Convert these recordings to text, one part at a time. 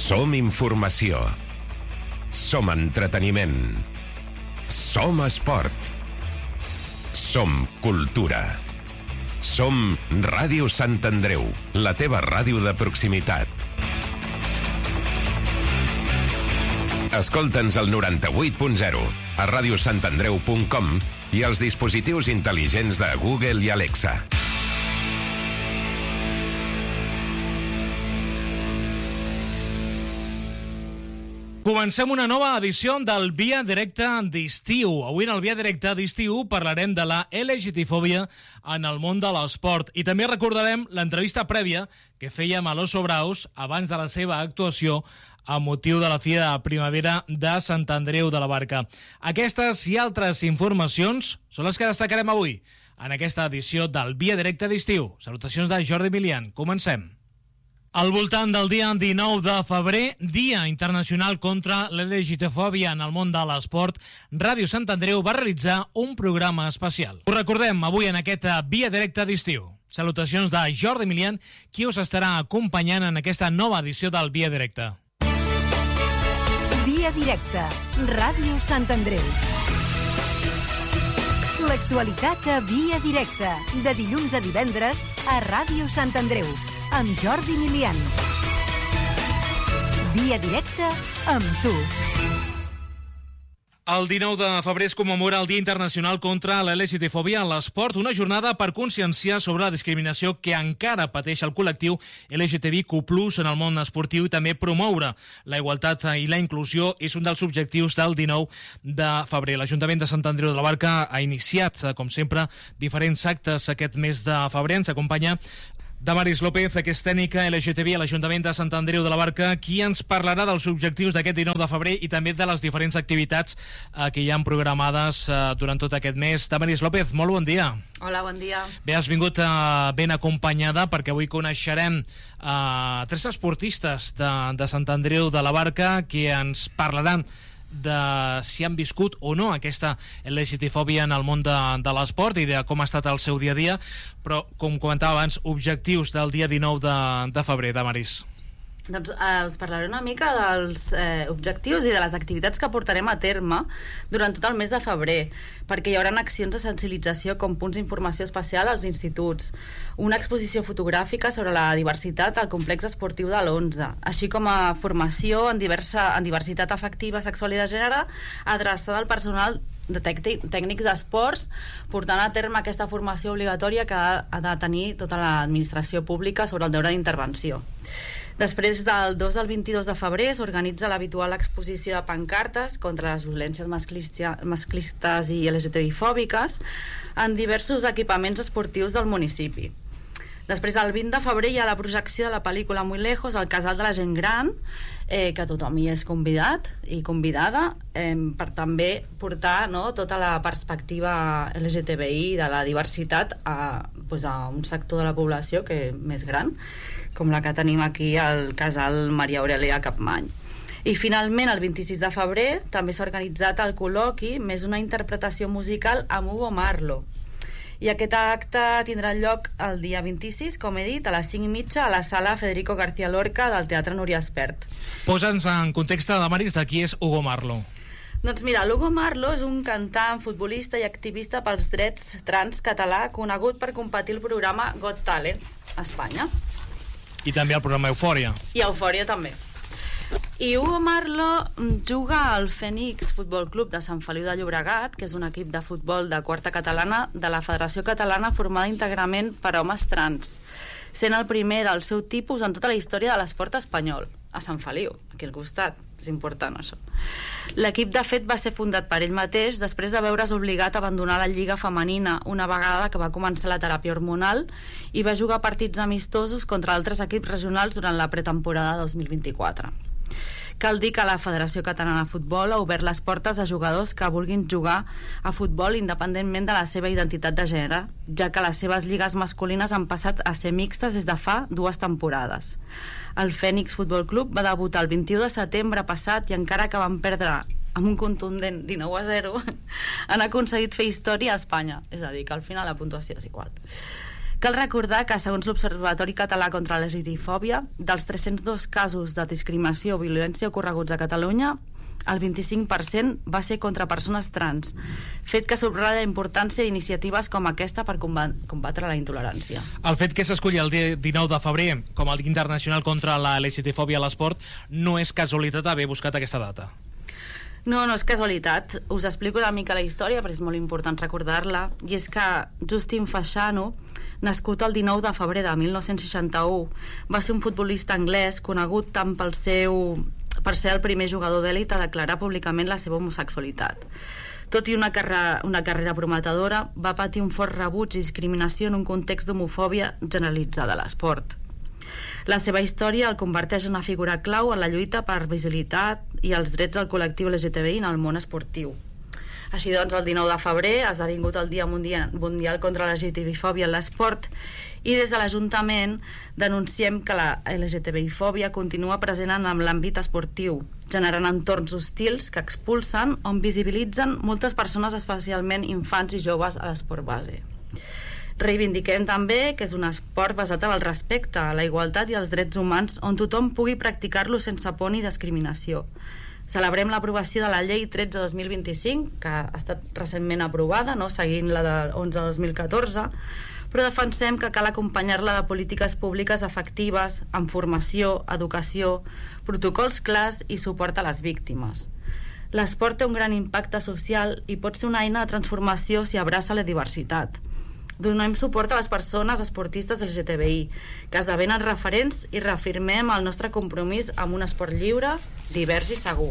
Som informació. Som entreteniment. Som esport. Som cultura. Som Ràdio Sant Andreu, la teva ràdio de proximitat. Escolta'ns al 98.0, a radiosantandreu.com i als dispositius intel·ligents de Google i Alexa. Comencem una nova edició del Via Directe d'estiu. Avui en el Via Directe d'estiu parlarem de la LGTfòbia en el món de l'esport i també recordarem l'entrevista prèvia que fèiem a l'Oso Braus abans de la seva actuació a motiu de la Fira de Primavera de Sant Andreu de la Barca. Aquestes i altres informacions són les que destacarem avui en aquesta edició del Via Directe d'estiu. Salutacions de Jordi Milian. Comencem. Al voltant del dia 19 de febrer, Dia Internacional contra l'LGTfòbia en el món de l'esport, Ràdio Sant Andreu va realitzar un programa especial. Ho recordem avui en aquest Via Directe d'estiu. Salutacions de Jordi Milian, qui us estarà acompanyant en aquesta nova edició del Via Directe. Via Directe, Ràdio Sant Andreu. L'actualitat a Via Directe, de dilluns a divendres a Ràdio Sant Andreu, amb Jordi Milian. Via Directe amb tu. El 19 de febrer es commemora el Dia Internacional contra l'LGTfòbia en l'esport, una jornada per conscienciar sobre la discriminació que encara pateix el col·lectiu LGTBIQ+ en el món esportiu i també promoure la igualtat i la inclusió és un dels objectius del 19 de febrer. L'Ajuntament de Sant Andreu de la Barca ha iniciat, com sempre, diferents actes aquest mes de febrer. Ens acompanya Damaris López, que és tècnica LGTB a l'Ajuntament de Sant Andreu de la Barca, qui ens parlarà dels objectius d'aquest 19 de febrer i també de les diferents activitats que hi han programades durant tot aquest mes. Damaris López, molt bon dia. Hola, bon dia. Bé, has vingut ben acompanyada perquè avui coneixerem tres esportistes de Sant Andreu de la Barca que ens parlaran de si han viscut o no aquesta LGTfòbia en el món de l'esport i de com ha estat el seu dia a dia, però com comentava abans, objectius del dia 19 de febrer, Damaris. Doncs us parlaré una mica dels objectius i de les activitats que portarem a terme durant tot el mes de febrer, perquè hi haurà accions de sensibilització com punts d'informació especial als instituts, una exposició fotogràfica sobre la diversitat al complex esportiu de l'11, així com a formació en diversitat afectiva, sexual i de gènere adreçada al personal de tècnics d'esports, portant a terme aquesta formació obligatòria que ha de tenir tota l'administració pública sobre el deure d'intervenció. Després del 2 al 22 de febrer s'organitza l'habitual exposició de pancartes contra les violències masclistes i LGTBI-fòbiques en diversos equipaments esportius del municipi. Després, el 20 de febrer, hi ha la projecció de la pel·lícula Muy Lejos, al Casal de la Gent Gran, que tothom hi és convidat i convidada, per també portar tota la perspectiva LGTBI de la diversitat a un sector de la població que més gran, com la que tenim aquí al Casal Maria Aurelia Capmany. I finalment, el 26 de febrer, també s'ha organitzat el col·loqui més una interpretació musical amb Hugo Marlo. I aquest acte tindrà lloc el dia 26, com he dit, a les 5:30 a la sala Federico García Lorca del Teatre Núria Espert. Posa'ns en context, Damaris, de qui és Hugo Marlo. Doncs mira, l'Hugo Marlo és un cantant, futbolista i activista pels drets trans català conegut per competir el programa Got Talent a Espanya. I també el programa Eufòria. I Eufòria també. I Hugo Marlo juga al Fènix Futbol Club de Sant Feliu de Llobregat, que és un equip de futbol de quarta catalana de la Federació Catalana formada íntegrament per homes trans, sent el primer del seu tipus en tota la història de l'esport espanyol, a Sant Feliu, aquí al costat. És important, això. L'equip, de fet, va ser fundat per ell mateix després de veure's obligat a abandonar la lliga femenina una vegada que va començar la teràpia hormonal i va jugar partits amistosos contra altres equips regionals durant la pretemporada 2024. Cal dir que la Federació Catalana de Futbol ha obert les portes a jugadors que vulguin jugar a futbol independentment de la seva identitat de gènere, ja que les seves lligues masculines han passat a ser mixtes des de fa 2 temporades. El Fènix Futbol Club va debutar el 21 de setembre passat i encara que van perdre amb un contundent 19-0 han aconseguit fer història a Espanya, és a dir, que al final la puntuació és igual. Cal recordar que, segons l'Observatori Català contra la LGTBifòbia, dels 302 casos de discriminació o violència ocorreguts a Catalunya, el 25% va ser contra persones trans, fet que subratlla la importància d'iniciatives com aquesta per combatre la intolerància. El fet que s'escolli el dia 19 de febrer com el Dia Internacional contra la LGTBifòbia a l'esport no és casualitat haver buscat aquesta data. No és casualitat. Us explico una mica la història, però és molt important recordar-la, i és que Justin Fashanu, nascut el 19 de febrer de 1961, va ser un futbolista anglès conegut tant per ser el primer jugador d'èlit a declarar públicament la seva homosexualitat. Tot i una carrera prometedora, va patir un fort rebuig i discriminació en un context d'homofòbia generalitzada a l'esport. La seva història el converteix en una figura clau en la lluita per visibilitat i els drets del col·lectiu LGTBI en el món esportiu. Així doncs, el 19 de febrer ha esdevingut el Dia Mundial contra la LGTBifòbia en l'esport, i des de l'Ajuntament denunciem que la LGTBifòbia continua present en l'àmbit esportiu, generant entorns hostils que expulsen o invisibilitzen moltes persones, especialment infants i joves, a l'esport base. Reivindiquem també que és un esport basat en el respecte, la igualtat i els drets humans, on tothom pugui practicar-lo sense por ni discriminació. Celebrem l'aprovació de la llei 13 de 2025, que ha estat recentment aprovada, seguint la de 11 de 2014, però defensem que cal acompanyar-la de polítiques públiques efectives, amb formació, educació, protocols clars i suport a les víctimes. L'esport té un gran impacte social i pot ser una eina de transformació si abraça la diversitat. Donem suport a les persones esportistes LGTBI, que esdevenen referents, i reafirmem el nostre compromís amb un esport lliure, divers i segur.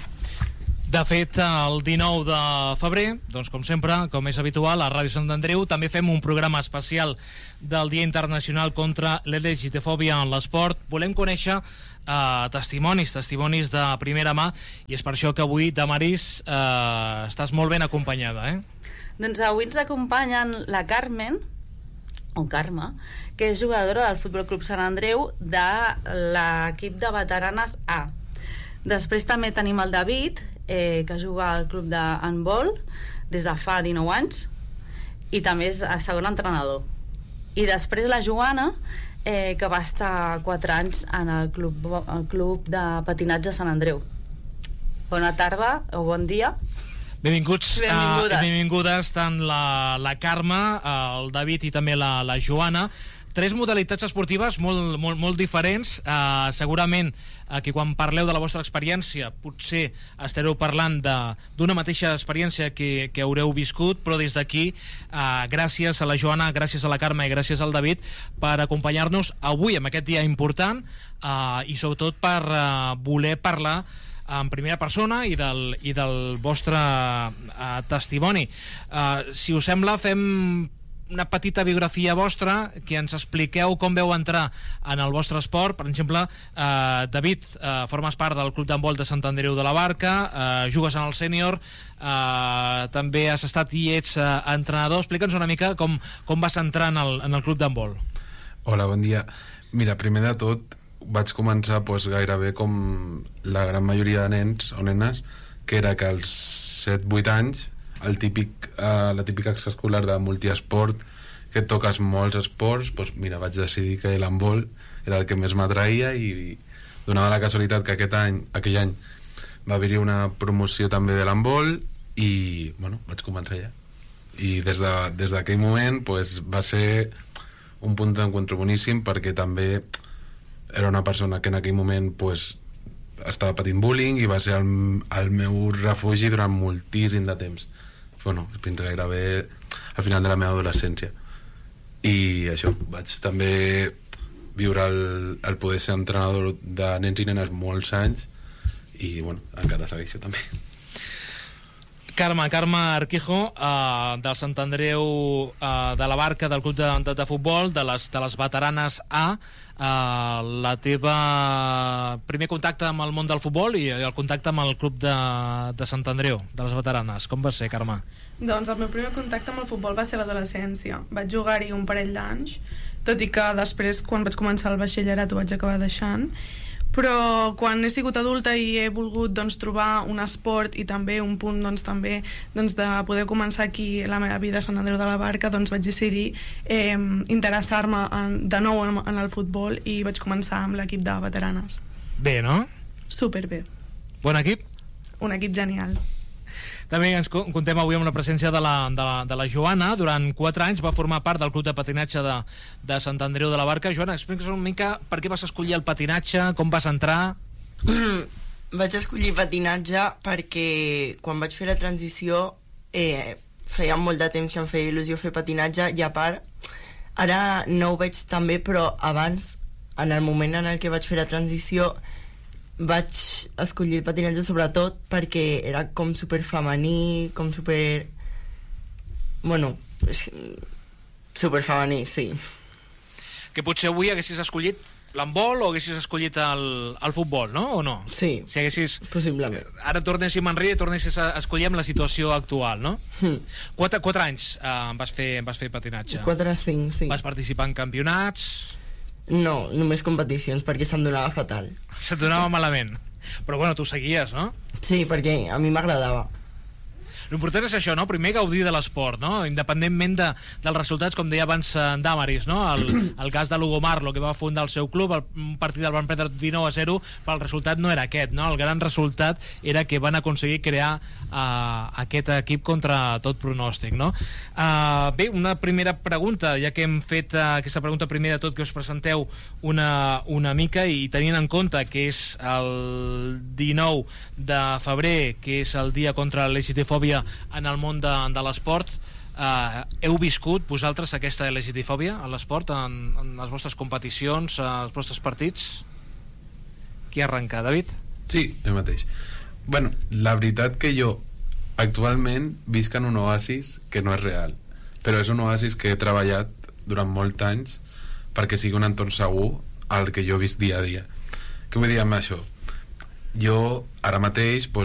De fet, el 19 de febrer, doncs com sempre, com és habitual, a Ràdio Sant Andreu també fem un programa especial del Dia Internacional contra l'LGTBifòbia en l'esport. Volem conèixer testimonis de primera mà, i és per això que avui, Damaris, estàs molt ben acompanyada, Doncs avui ens acompanyen la Carmen, o Carme, que és jugadora del Futbol Club Sant Andreu de l'equip de veteranes A. Després també tenim el David, que juga al club d'handbol des de fa 19 anys i també és segon entrenador. I després la Joana, que va estar 4 anys en el club de patinatge Sant Andreu. Bona tarda o bon dia. Benvinguts i benvingudes tant la Carme, el David i també la Joana. 3 modalitats esportives molt diferents. Segurament que quan parleu de la vostra experiència potser estareu parlant d'una mateixa experiència que haureu viscut, però des d'aquí gràcies a la Joana, gràcies a la Carme i gràcies al David per acompanyar-nos avui en aquest dia important, i sobretot per voler parlar en primera persona i del vostre testimoni. Si us sembla, fem una petita biografia vostra, que ens expliqueu com veu entrar en el vostre esport. Per exemple, David, formes part del Club d'handbol de Sant Andreu de la Barca, jugues en el sènior, també has estat i ets entrenador. Explica'ns una mica com vas entrar en el Club d'handbol. Hola, bon dia. Mira, primer de tot vaig començar gairebé com la gran majoria de nens o nenes, que era que als 7-8 anys la típica extraescolar de multiesport, que toques molts esports, mira, vaig decidir que l'handbol era el que més m'atraïa, i donava la casualitat que aquell any va haver-hi una promoció també de l'handbol i vaig començar ja. I des d'aquell moment va ser un punt d'encuentro boníssim, perquè també era una persona que en aquell moment estava patint bullying i va ser el meu refugi durant moltíssim de temps, fins gairebé al final de la meva adolescència. I això, vaig també viure el poder ser entrenador de nens i nenes molts anys, i encara segueixo també. Carme Arquijo, del Sant Andreu de la Barca, del club de futbol, de les veteranes A. La teva primer contacte amb el món del futbol i el contacte amb el club de Sant Andreu, de les veteranes, com va ser, Carme? Doncs el meu primer contacte amb el futbol va ser a l'adolescència. Vaig jugar-hi un parell d'anys, tot i que després, quan vaig començar el batxillerat, ho vaig acabar deixant, però quan he sigut adulta i he volgut doncs, trobar un esport i també un punt doncs, també, doncs, de poder començar aquí la meva vida a Sant Andreu de la Barca, doncs vaig decidir interessar-me de nou en el futbol i vaig començar amb l'equip de veteranes. Bé, no? Superbé. Bon equip? Un equip genial. També ens contem avui amb la presència de la Joana. Durant 4 anys va formar part del club de patinatge de Sant Andreu de la Barca. Joana, explica'ns una mica per què vas escollir el patinatge, com vas entrar? Vaig escollir patinatge perquè quan vaig fer la transició feia molt de temps que em feia il·lusió fer patinatge i a part, ara no ho veig tan bé, però abans, en el moment en el que vaig fer la transició, vaig escollir el patinatge sobretot perquè era com super femení, com super... bueno, super femení, sí. Que potser avui haguessis escollit l'handbol o haguessis escollit el futbol, no? O no? Sí, si haguessis... possiblement. Ara tornessin enrere i tornessis a escollir amb la situació actual, no? 4 anys vas fer patinatge. 4 a 5, sí. Vas participar en campionats... No, només competicions, perquè se'm donava fatal. Se't donava malament. Però bueno, tu seguies, no? Sí, perquè a mi m'agradava. L'important és això, no? Primer gaudir de l'esport, no? Independentment dels resultats, com deia abans Damaris, no? El cas de l'Hugo Marlo, que va fundar el seu club, un partit el van prendre 19-0, però el resultat no era aquest, no? El gran resultat era que van aconseguir crear aquest equip contra tot pronòstic, no? Bé, una primera pregunta, ja que hem fet aquesta pregunta primer de tot, que us presenteu una mica, i tenint en compte que és el 19 de febrer, que és el dia contra l'LGTfòbia en el món de l'esport, heu viscut vosaltres aquesta LGTfòbia a l'esport, en les vostres competicions, als vostres partits? Qui arrenca, David? Sí, el mateix. Bueno, la veritat que jo actualment visc en un oasis que no és real, però és un oasis que he treballat durant molts anys perquè sigui un entorn segur al que jo visc dia a dia. Què vull dir amb això? Jo ara mateix